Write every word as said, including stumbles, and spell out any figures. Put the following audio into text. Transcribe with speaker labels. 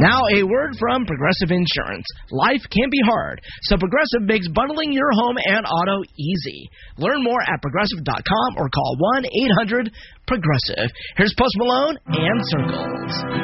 Speaker 1: Now, a word from Progressive Insurance. Life can be hard, so Progressive makes bundling your home and auto easy. Learn more at progressive dot com or call one eight hundred progressive. Here's Post Malone and Circles.